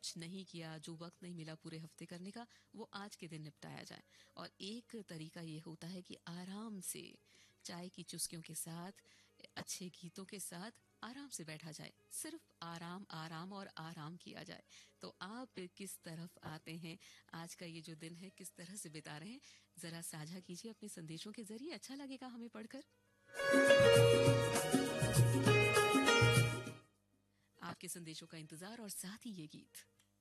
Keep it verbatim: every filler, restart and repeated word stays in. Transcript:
कुछ नहीं किया, जो वक्त नहीं मिला पूरे हफ्ते करने का, वो आज के दिन निपटाया जाए। और एक तरीका ये होता है कि आराम से चाय की चुस्कियों के साथ, अच्छे गीतों के साथ आराम से बैठा जाए, सिर्फ आराम आराम और आराम किया जाए। तो आप किस तरफ आते हैं, आज का ये जो दिन है किस तरह से बिता रहे हैं, जरा साझा कीजिए अपने संदेशों के जरिए, अच्छा लगेगा हमें पढ़कर। आपके संदेशों का इंतजार और साथ ही ये गीत।